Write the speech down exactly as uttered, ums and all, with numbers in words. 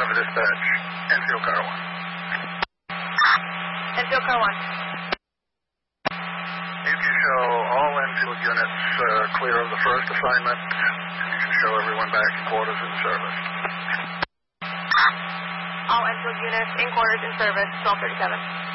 River Dispatch, Enfield Car one. Enfield Car one. You can show all Enfield units uh, clear of the first assignment. You can show everyone back in quarters in service. All Enfield units in quarters in service, twelve thirty-seven.